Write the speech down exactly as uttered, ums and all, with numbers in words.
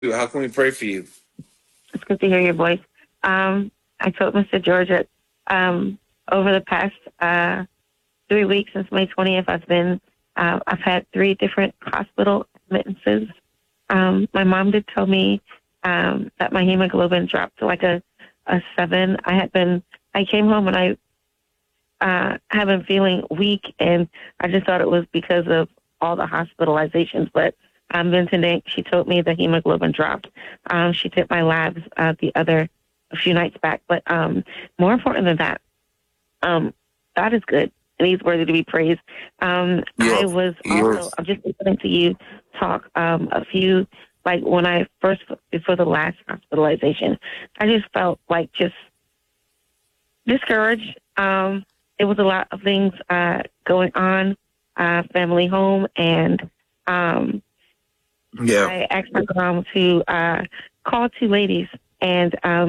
How can we pray for you? It's good to hear your voice. Um, I told Mister George that um, over the past uh, three weeks since May twentieth, I've been uh, I've had three different hospital admittances. Um, my mom did tell me um, that my hemoglobin dropped to like a, a seven. I had been I came home and I uh, have been feeling weak, and I just thought it was because of all the hospitalizations. But um, then today, she told me the hemoglobin dropped. Um, she did my labs uh, the other a few nights back. But um, more important than that, um, God is good, and He's worthy to be praised. Um, You're, I was you're, also I'm just listening to you talk um, a few like when I first before the last hospitalization, I just felt like just discouraged. Um, it was a lot of things uh, going on, uh, family home, and um, yeah. I asked my mom to uh, call two ladies, and um,